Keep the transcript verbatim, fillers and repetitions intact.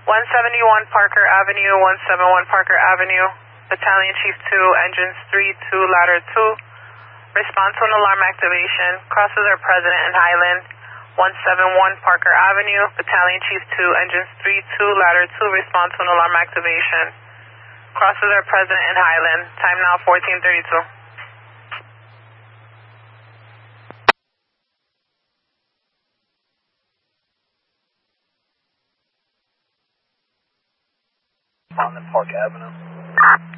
one seventy-one Parker Avenue, one seventy-one Parker Avenue, Battalion Chief two, engines three two, ladder two. Response to an alarm activation. Crosses are present in Highland, one seventy-one Parker Avenue, Battalion Chief two, engines three two, ladder two. Response to an alarm activation. Crosses are present in Highland. Time now fourteen thirty-two. On the Park Avenue.